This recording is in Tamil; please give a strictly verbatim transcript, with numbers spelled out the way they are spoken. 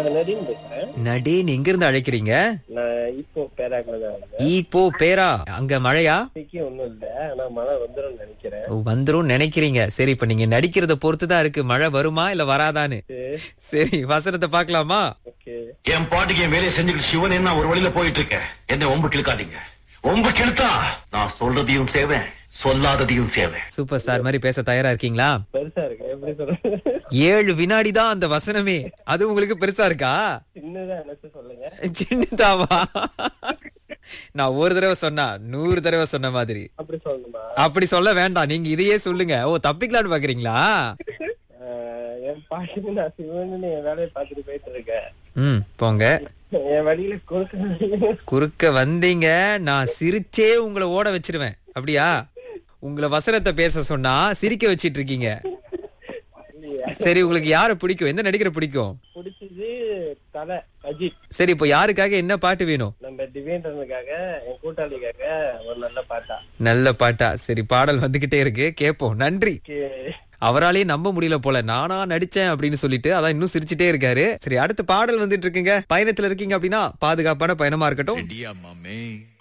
நாங்க நடின்னு பேசுறேன். நடேன், எங்க இருந்து அழைக்கிறீங்க? நான் இப்போ பேராக்குல தான் இருக்கேன். இப்போ பேரா, அங்க மழையா? இன்னைக்கு ஒண்ணும் இல்ல, ஆனா மழை வந்துடும் நினைக்கிறேன். ஓ, வந்துரும் நினைக்கிறீங்க. சரி, இப்ப நீங்க நடிக்கிறத பொறுத்துதான் இருக்கு மழை வருமா இல்ல வராதான்னு. சரி, வசனத்தை பாக்கலாமா? ஓகே. என் பாட்டுக்கு என் வேலையை செஞ்சுக்கிட்டு சிவன் என்ன ஒரு வழியில போயிட்டு இருக்கேன். என்ன ஒம்பு கிழக்காதீங்க. ஒம்பு கிழத்தா நான் சொல்றதையும் சேவேன், சொல்லாததையும் சேவேன். சூப்பர் ஸ்டார் மாதிரி பேச தயாரா இருக்கீங்களா? பெருசா இருக்கு, எப்படி சொல்றது? ஏழு வினாடி தான் அந்த வசனமே, அது உங்களுக்கு பெருசா இருக்கா? சின்னதா எனக்கு சொல்லுங்க. சின்னதாவா? நான் ஒரு தடவை சொன்னா நூறு தடவை சொன்ன மாதிரி. அப்படி சொல்லணுமா? அப்படி சொல்ல வேண்டாம், நீங்க இதையே சொல்லுங்க. ஓ, தப்பிக்கலான்னு பாக்குறீங்களா? என் பாட்டுக்கு நான் சிவன்னு என் வேலையை பார்த்துட்டு போயிட்டு இருக்கேன். ம், போங்க. என் வழியில குறுக்க குறுக்க வந்தீங்க, நான் சிரிச்சே உங்களை ஓட வச்சிருவேன். அப்படியா? உங்களை வசனத்தை பேச சொன்னா சிரிக்க வச்சிட்டு இருக்கீங்க. சரி, உங்களுக்கு யார பிடிக்கும்? எந்த நடிகரை பிடிக்கும்? பிடிச்சது தலை அஜித். சரி, இப்போ யாருக்காக என்ன பாட்டு வேணும்? நம்ம திவேந்திரனுக்காக, என் கூட்டாளிக்காக ஒரு நல்ல பாட்டா. நல்ல பாட்டா? சரி, பாடல் வந்துகிட்டே இருக்கு, கேப்போம். நன்றி. அவராலேயே நம்ப முடியல போல, நானா நடிச்சேன் அப்படின்னு சொல்லிட்டு, அதான் இன்னும் சிரிச்சுட்டே இருக்காரு. சரி, அடுத்த பாடல் வந்துட்டு இருக்குங்க. பயணத்துல இருக்கீங்க அப்படின்னா பாதுகாப்பான பயணமா இருக்கட்டும்.